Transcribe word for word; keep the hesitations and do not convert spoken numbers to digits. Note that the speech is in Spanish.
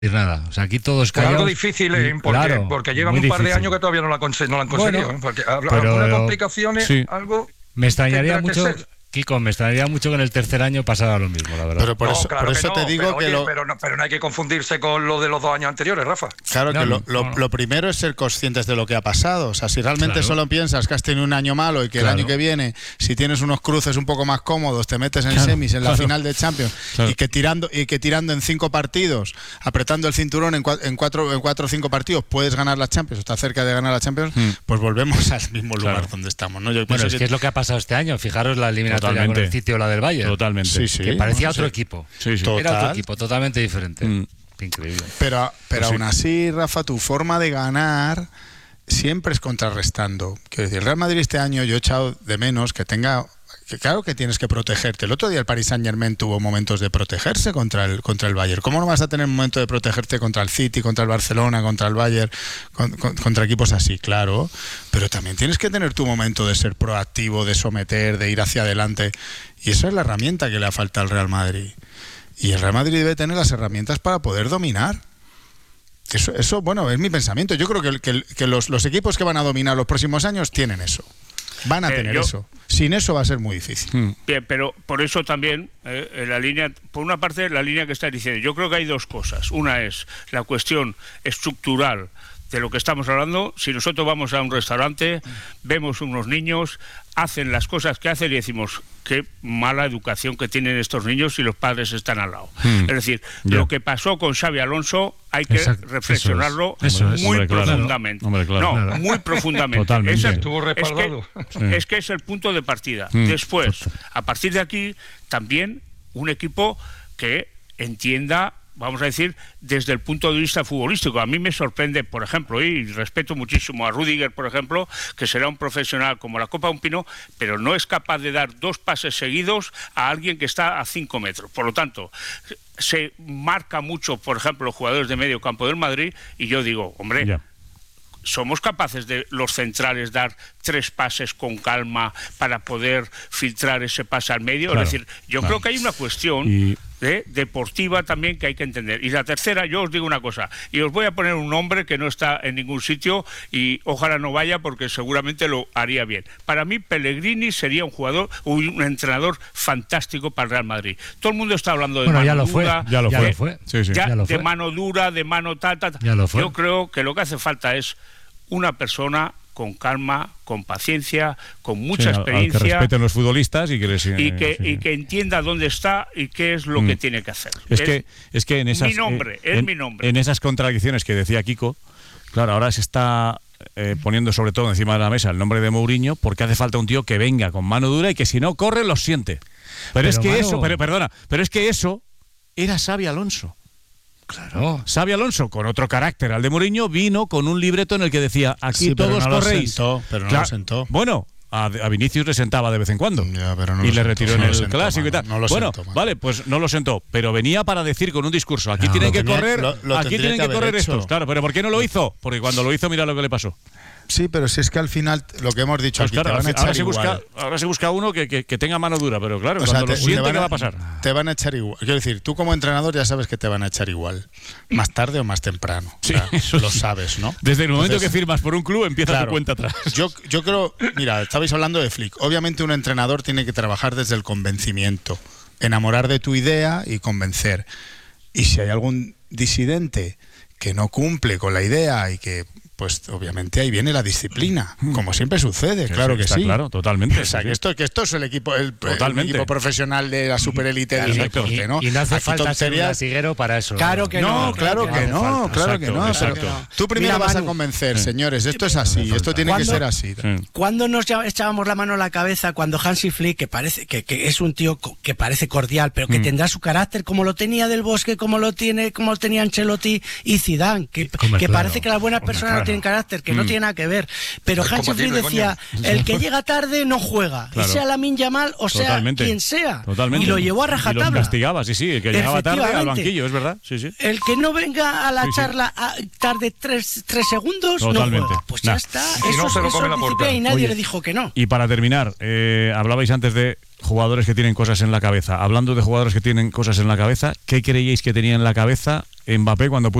nada, o sea, aquí todos callados. Algo difícil, ¿eh? porque, claro, porque llevan un par difícil. de años que todavía no lo han conseguido, no lo han conseguido bueno, ¿eh? Porque habrá pero, algunas complicaciones, sí. algo... Me extrañaría mucho, Kiko, me extrañaría mucho que en el tercer año pasara lo mismo, la verdad. Pero por no, eso, claro por que eso no, te digo pero, que oye, lo... pero, no, pero no hay que confundirse con lo de los dos años anteriores, Rafa. Claro que no, lo, lo, no. lo primero es ser conscientes de lo que ha pasado. O sea, si realmente claro. solo piensas que has tenido un año malo y que claro. el año que viene, si tienes unos cruces un poco más cómodos, te metes en claro, semis, en la claro. final de Champions, claro. y que tirando y que tirando en cinco partidos, apretando el cinturón en, cua, en cuatro en cuatro o cinco partidos, puedes ganar la Champions, o estar cerca de ganar la Champions, mm. pues volvemos al mismo lugar claro. donde estamos, ¿no? Yo bueno, es que... que es lo que ha pasado este año. Fijaros la eliminatoria Totalmente. con el City o la del Bayern. Totalmente. Sí, sí. Que parecía bueno, otro sí. equipo. Sí, sí. Era otro Total. equipo, totalmente diferente. Mm. Increíble. Pero, pero Pues aún sí. así, Rafa, tu forma de ganar siempre es contrarrestando. Quiero decir, el Real Madrid este año yo he echado de menos que tenga... Que claro que tienes que protegerte. El otro día el Paris Saint-Germain tuvo momentos de protegerse contra el contra el Bayern. ¿Cómo no vas a tener un momento de protegerte contra el City, contra el Barcelona, contra el Bayern, con, con, contra equipos así? Claro, pero también tienes que tener tu momento de ser proactivo, de someter, de ir hacia adelante. Y esa es la herramienta que le ha faltado al Real Madrid. Y el Real Madrid debe tener las herramientas para poder dominar. Eso, eso bueno, es mi pensamiento. Yo creo que, que, que los, los equipos que van a dominar los próximos años tienen eso. Van a eh, tener yo, eso. Sin eso va a ser muy difícil. Bien, pero por eso también, eh, en la línea, por una parte, la línea que está diciendo, yo creo que hay dos cosas. Una es la cuestión estructural de lo que estamos hablando. Si nosotros vamos a un restaurante, vemos unos niños, hacen las cosas que hacen y decimos, qué mala educación que tienen estos niños si los padres están al lado. Hmm. Es decir, yeah. lo que pasó con Xabi Alonso hay que Exacto. reflexionarlo eso es. Eso es. muy hombre, profundamente. Claro. Hombre, claro. No, claro. muy profundamente. Totalmente. Ese, Estuvo respaldado. Es que, sí. es que es el punto de partida. Hmm. Después, a partir de aquí, también un equipo que entienda, vamos a decir, desde el punto de vista futbolístico. A mí me sorprende, por ejemplo, y respeto muchísimo a Rüdiger, por ejemplo, que será un profesional como la Copa de un Pino, pero no es capaz de dar dos pases seguidos a alguien que está a cinco metros. Por lo tanto, se marca mucho, por ejemplo, los jugadores de medio campo del Madrid, y yo digo, hombre... Yeah. ¿Somos capaces de los centrales dar tres pases con calma para poder filtrar ese pase al medio? Claro, es decir, yo claro. creo que hay una cuestión y... de, deportiva también que hay que entender. Y la tercera, yo os digo una cosa, y os voy a poner un nombre que no está en ningún sitio y ojalá no vaya porque seguramente lo haría bien. Para mí, Pellegrini sería un jugador, un entrenador fantástico para el Real Madrid. Todo el mundo está hablando de bueno, mano ya lo dura, fue, ya lo ya fue. De, fue. Sí, sí. Ya, ya lo de fue. mano dura, de mano tal, tal. Ya lo fue. Yo creo que lo que hace falta es una persona con calma, con paciencia, con mucha sí, experiencia. Que respeten los futbolistas y que les, y que, sí. y que entienda dónde está y qué es lo mm. que tiene que hacer. Es, es que es que en esas mi nombre, eh, es en, mi nombre. En esas contradicciones que decía Kiko, claro, ahora se está eh, poniendo sobre todo encima de la mesa el nombre de Mourinho porque hace falta un tío que venga con mano dura y que si no corre los siente. Pero, pero es que mano... eso, pero, perdona, pero es que eso era Xabi Alonso. Claro. Xabi Alonso, con otro carácter al de Mourinho, vino con un libreto en el que decía, aquí sí, todos no corréis. Lo sentó, pero no claro. lo sentó. Bueno, a, a Vinicius le sentaba de vez en cuando. Ya, pero no y lo le sentó, retiró no en el sentó, clásico mano, y tal. no lo bueno, sentó, vale, pues no lo sentó, pero venía para decir con un discurso, aquí no, tienen que tenía, correr, lo, lo aquí tienen que, que correr hecho. estos. Claro, pero ¿por qué no lo hizo? Porque cuando lo hizo, mira lo que le pasó. Sí, pero si es que al final, lo que hemos dicho pues aquí, claro, te van a echar ahora se busca, igual. ahora se busca uno que, que, que tenga mano dura, pero claro, o cuando sea, te, lo siente, van a, ¿qué va a pasar? Te van a echar igual. Quiero decir, tú como entrenador ya sabes que te van a echar igual. Más tarde o más temprano. Sí, o sea, eso lo sí. sabes, ¿no? Desde el momento Entonces, que firmas por un club, empieza claro, tu cuenta atrás. Yo, yo creo, mira, estabais hablando de Flick. Obviamente un entrenador tiene que trabajar desde el convencimiento. Enamorar de tu idea y convencer. Y si hay algún disidente que no cumple con la idea y que... pues obviamente ahí viene la disciplina, como siempre sucede, sí, claro sí, que está sí. Claro, totalmente. O sea, sí. que esto, que esto es el equipo, el, Totalmente. el equipo profesional de la superélite del Exacto. deporte, ¿no? Y, y no hace Aquí falta tonterías... ser un latiguero para eso. Claro que no. no. Claro que no, claro que no. Exacto, Pero exacto. tú primero Mira, vas Manu, a convencer, sí. señores, esto es así, esto tiene que ser así. Sí. ¿Cuándo nos echábamos la mano a la cabeza cuando Hansi Flick, que parece que, que es un tío que parece cordial, pero que mm. tendrá su carácter como lo tenía Del Bosque, como lo tiene, como lo tenía Ancelotti y Zidane, que, que claro. parece que las buenas personas claro. no tienen carácter, que mm. no tiene nada que ver. Pero Hansi Flick decía, coño. el que llega tarde no juega, claro. y sea Lamine Yamal o sea Totalmente. quien sea. Totalmente. Y lo llevó a rajatabla. Y los castigaba, sí, sí, el que llegaba tarde al banquillo, es verdad. Sí, sí. El que no venga a la sí, charla a, tarde tres, tres segundos Totalmente. no juega. Pues nah. ya está. Y eso, no se lo come la puerta. Y nadie Oye, le dijo que no. Y para terminar, eh, hablabais antes de jugadores que tienen cosas en la cabeza. Hablando de jugadores que tienen cosas en la cabeza, ¿qué creíais que tenía en la cabeza Mbappé cuando puso